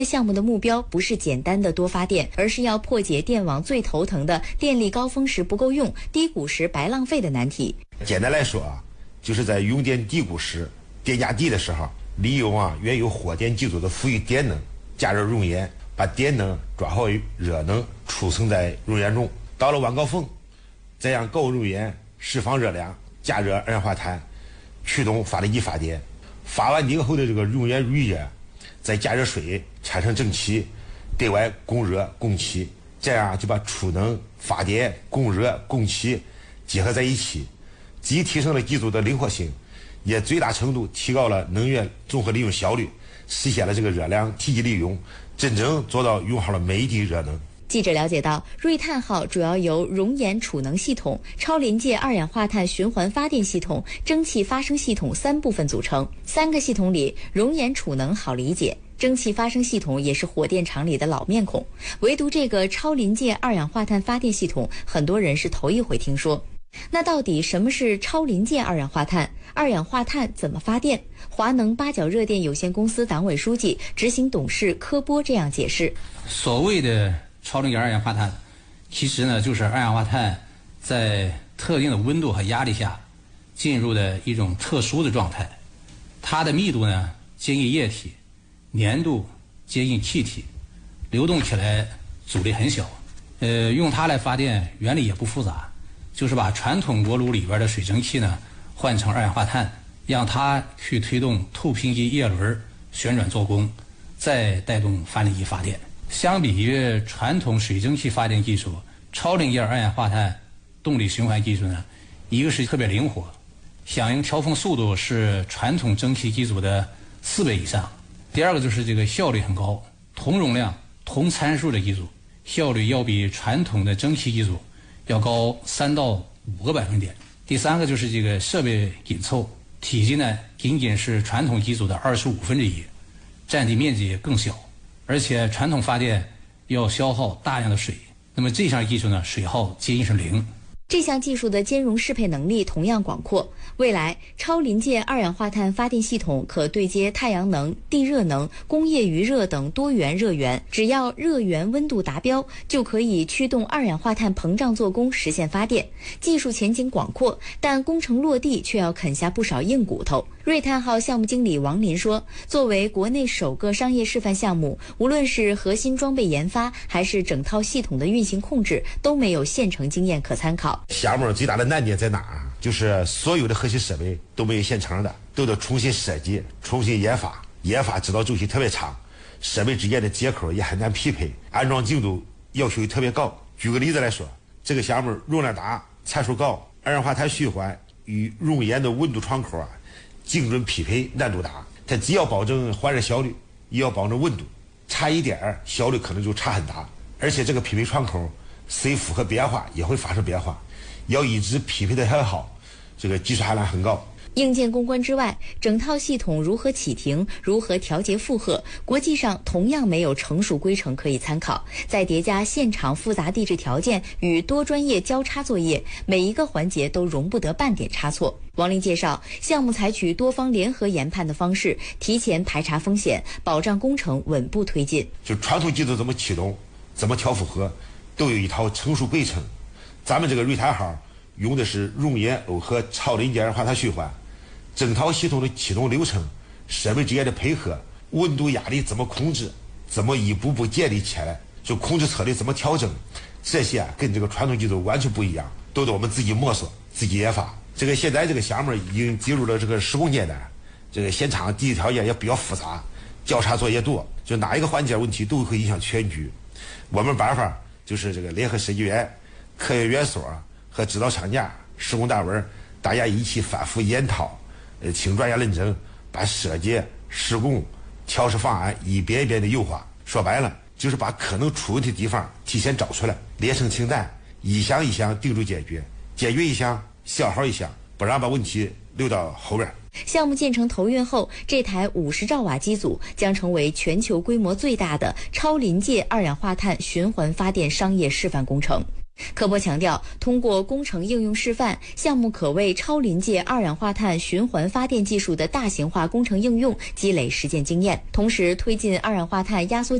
项目的目标不是简单的多发电，而是要破解电网最头疼的电力高峰时不够用、低谷时白浪费的难题。 简单来说就是在用电低谷时、电价低的时候，利用原有火电机组的富余电能，加热熔岩，把电能转化为热能，储存在熔岩中。到了晚高峰，再让高温熔岩释放热量，加热二氧化碳，驱动发电机发电。发完电后的这个熔岩余热，再加热水产生蒸汽，对外供热供气，这样就把储能、发电、供热、供气结合在一起，既提升了机组的灵活性，也最大程度提高了能源综合利用效率，实现了这个热量提级利用，真正做到用好了每一滴热能。 记者了解到，瑞碳号主要由熔岩储能系统、超临界二氧化碳循环发电系统、蒸汽发生系统3部分组成。3个系统里，熔岩储能好理解，蒸汽发生系统也是火电厂里的老面孔，唯独这个超临界二氧化碳发电系统，很多人是头一回听说。那到底什么是超临界二氧化碳？二氧化碳怎么发电？华能八角热电有限公司党委书记、执行董事柯波这样解释： 所谓的超临界二氧化碳，其实呢就是二氧化碳在特定的温度和压力下进入的一种特殊的状态，它的密度呢接近液体，粘度接近气体，流动起来阻力很小。用它来发电原理也不复杂，就是把传统锅炉里边的水蒸气呢换成二氧化碳，让它去推动透瓶机叶轮旋转做功，再带动发电机发电。相比于传统水蒸气发电技术，超临界二氧化碳动力循环技术呢，一个是特别灵活，响应调峰速度是传统蒸汽机组的4倍以上。第二个就是这个效率很高，同容量、同参数的机组效率要比传统的蒸汽机组要高3到5个百分点。第三个就是这个设备紧凑，体积呢仅仅是传统机组的1/25，占地面积也更小。而且传统发电要消耗大量的水，那么这项技术呢，水耗接近是0。 这项技术的兼容适配能力同样广阔，未来超临界二氧化碳发电系统可对接太阳能、地热能、工业余热等多元热源，只要热源温度达标，就可以驱动二氧化碳膨胀做功，实现发电。技术前景广阔，但工程落地却要啃下不少硬骨头。瑞碳号项目经理王林说，作为国内首个商业示范项目，无论是核心装备研发还是整套系统的运行控制，都没有现成经验可参考。 项目最大的难点在哪儿？就是所有的核心设备都没有现成的，都得重新设计、重新研发指导周期特别长，设备之间的接口也很难匹配，安装精度要求也特别高。举个例子来说，这个项目容量大、参数高，二氧化碳循环与熔岩的温度窗口精准匹配难度大，它既要保证换热效率，也要保证温度，差一点效率可能就差很大。而且这个匹配窗口随负荷变化也会发生变化，要一直匹配得很好，这个技术含量很高。 硬件攻关之外，整套系统如何启停、如何调节负荷，国际上同样没有成熟规程可以参考。再叠加现场复杂地质条件与多专业交叉作业，每一个环节都容不得半点差错。王林介绍，项目采取多方联合研判的方式，提前排查风险，保障工程稳步推进。 就传统机组怎么启动、怎么调负荷，都有一套成熟规程。咱们这个瑞碳号用的是熔岩耦合超临界二氧化碳循环，整套系统的启动流程、设备之间的配合、温度压力怎么控制，怎么一步步建立起来，就控制策略怎么调整，这些跟这个传统技术完全不一样，都得我们自己摸索、自己研发。这个现在这个项目已经进入了这个施工阶段，这个现场地质条件也比较复杂，交叉作业多，就哪一个环节问题都会影响全局。我们办法就是这个联合设计院、科研院所和指导厂家、施工单位，大家一起反复研讨，请专业认证，把设计、施工、调试方案一遍一遍的优化。说白了，就是把可能出问题的地方提前找出来，列成清单，一项一项定住解决，解决一项消耗一项，不让把问题留到后边。 项目建成投运后，这台50兆瓦机组将成为全球规模最大的超临界二氧化碳循环发电商业示范工程。 科波强调，通过工程应用示范，项目可为超临界二氧化碳循环发电技术的大型化工程应用积累实践经验，同时推进二氧化碳压缩